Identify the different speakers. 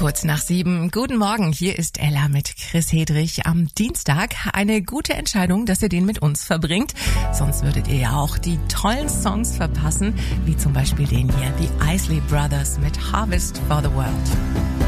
Speaker 1: Kurz nach 7. Guten Morgen, hier ist Ella mit Chris Hedrich am Dienstag. Eine gute Entscheidung, dass ihr den mit uns verbringt. Sonst würdet ihr ja auch die tollen Songs verpassen, wie zum Beispiel den hier, die Isley Brothers mit Harvest for the World.